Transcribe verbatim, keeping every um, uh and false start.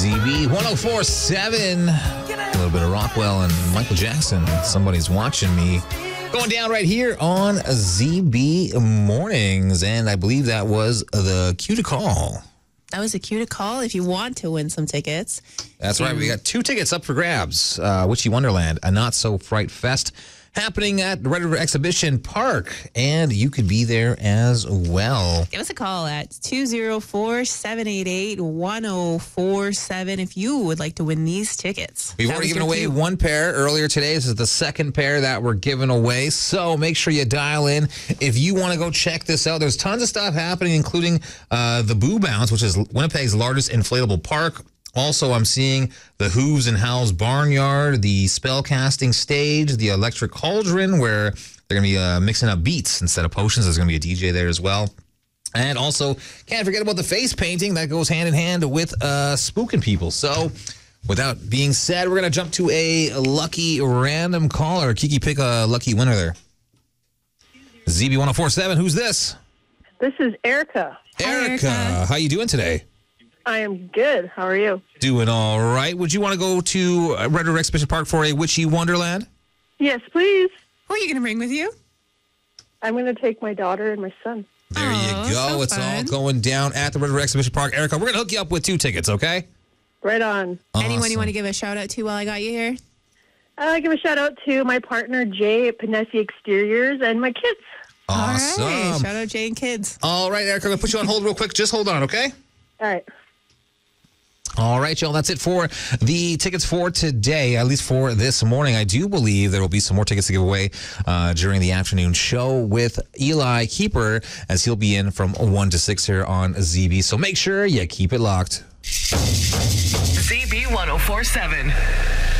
Z B one oh four point seven. A little bit of Rockwell and Michael Jackson. Somebody's watching me. Going down right here on Z B Mornings. And I believe that was the cue to call. That was a cue to call if you want to win some tickets. That's right. We got two tickets up for grabs. Uh, Witchy Wonderland, a Not So Fright Fest, happening at the Red River Exhibition Park, and you could be there as well. Give us a call at two oh four, seven eight eight, one oh four seven if you would like to win these tickets. We've That already was given your away cue. one pair earlier today. This is the second pair that we're giving away, so make sure you dial in if you want to go check this out. There's tons of stuff happening, including uh, the Boo Bounce, which is Winnipeg's largest inflatable park. Also, I'm seeing the Hooves and Howes Barnyard, the spellcasting stage, the Electric Cauldron, where they're going to be uh, mixing up beats instead of potions. There's going to be a D J there as well. And also, can't forget about the face painting that goes hand in hand with uh, spooking people. So, without being said, we're going to jump to a lucky random caller. Kiki, pick a lucky winner there. Z B one oh four point seven, who's this? This is Erica. Hi, Erica. Erica. How you doing today? I am good. How are you? Doing all right. Would you want to go to Red River Exhibition Park for a Witchy Wonderland? Yes, please. Who are you going to bring with you? I'm going to take my daughter and my son. There Aw, you go. so It's all fun. going down at the Red River Exhibition Park. Erica, we're going to hook you up with two tickets, okay? Right on. Anyone you Awesome. want to give a shout out to while I got you here? Uh, give a shout out to my partner Jay at Panesi Exteriors and my kids. Awesome. All right. Shout out Jay and kids. All right, Erica, I'm going to put you on hold real quick. Just hold on, okay? All right. All right, y'all. That's it for the tickets for today, at least for this morning. I do believe there will be some more tickets to give away uh, during the afternoon show with Eli Keeper, as he'll be in from one to six here on Z B. So make sure you keep it locked. Z B one oh four point seven.